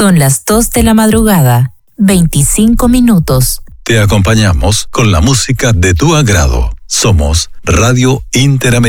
Son las 2 de la madrugada, 25 minutos. Te acompañamos con la música de tu agrado. Somos Radio Interamericana.